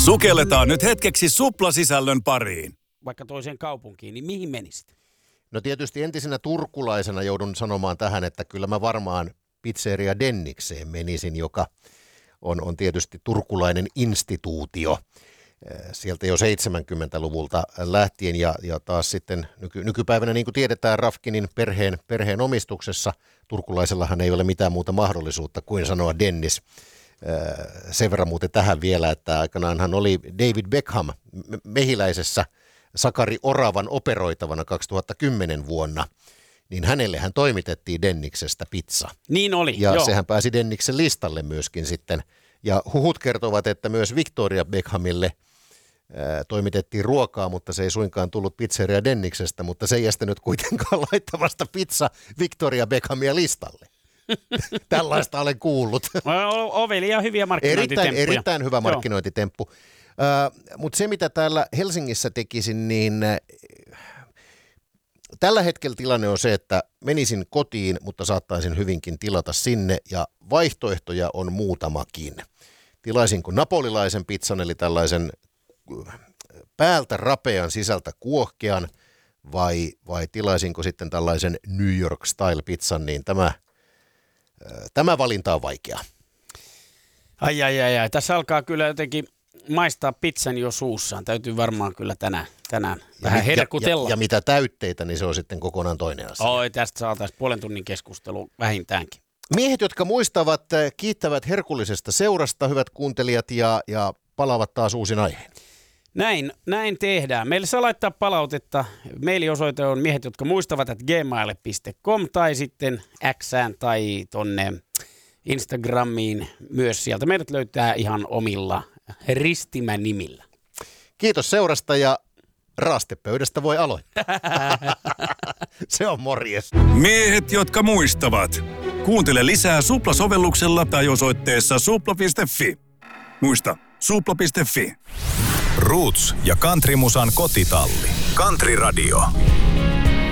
Sukelletaan nyt hetkeksi suplasisällön pariin. Vaikka toiseen kaupunkiin, niin mihin menisit? No tietysti entisenä turkulaisena joudun sanomaan tähän, että kyllä mä varmaan Pizzeria Dennikseen menisin, joka on tietysti turkulainen instituutio sieltä jo 70-luvulta lähtien ja taas sitten nykypäivänä, niin kuin tiedetään, Rafkinin perheen omistuksessa turkulaisellahan ei ole mitään muuta mahdollisuutta kuin sanoa Dennis. Sen verran muuten tähän vielä, että aikanaanhan oli David Beckham Mehiläisessä Sakari Oravan operoitavana 2010 vuonna, niin hänellehän toimitettiin Denniksestä pizza. Niin oli, ja joo. sehän pääsi Denniksen listalle myöskin sitten. Ja huhut kertovat, että myös Victoria Beckhamille toimitettiin ruokaa, mutta se ei suinkaan tullut Pizzeria Denniksestä, mutta se ei estänyt kuitenkaan laittamasta pizza Victoria Beckhamia listalle. Tällaista olen kuullut. Ovelia hyviä markkinointitemppuja. Erittäin hyvä markkinointitemppu. Mutta se, mitä täällä Helsingissä tekisin, niin tällä hetkellä tilanne on se, että menisin kotiin, mutta saattaisin hyvinkin tilata sinne, ja vaihtoehtoja on muutamakin. Tilaisinko napolilaisen pizzan, eli tällaisen päältä rapean, sisältä kuohkean, vai tilaisinko sitten tällaisen New York style pizzan, niin tämä valinta on vaikea. Ai. Tässä alkaa kyllä jotenkin maistaa pizzan jo suussaan. Täytyy varmaan kyllä tänään vähän herkutella. Ja mitä täytteitä, niin se on sitten kokonaan toinen asia. Oi, tästä saataisiin puolen tunnin keskustelu vähintäänkin. Miehet, jotka muistavat, kiittävät herkullisesta seurasta, hyvät kuuntelijat, ja palaavat taas uusin aiheen. Näin tehdään. Meille saa laittaa palautetta. Mailiosoite on miehet, jotka muistavat, että gmail.com tai sitten Xään tai tonne Instagramiin myös sieltä. Meidät löytää ihan omilla ristimänimillä. Kiitos seurasta ja raastepöydästä voi aloittaa. Se on morjes. Miehet, jotka muistavat. Kuuntele lisää Supla-sovelluksella tai osoitteessa supla.fi. Muista, supla.fi. Roots ja Countrymusan kotitalli. Country Radio.